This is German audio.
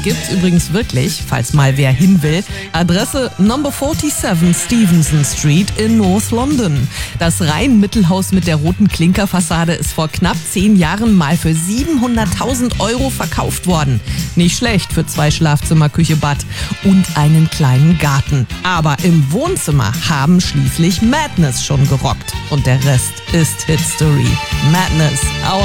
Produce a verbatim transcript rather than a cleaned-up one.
gibt's übrigens wirklich, falls mal wer hin will. Adresse Number siebenundvierzig Stevenson Street in North London. Das Rhein-Mittelhaus mit der roten Klinkerfassade ist vor knapp zehn Jahren mal für siebenhunderttausend Euro verkauft worden. Nicht schlecht für zwei Schlafzimmer, Küche, Bad und einen kleinen Garten. Aber im Wohnzimmer haben schließlich Madness schon gerockt. Und der Rest ist History. Madness, our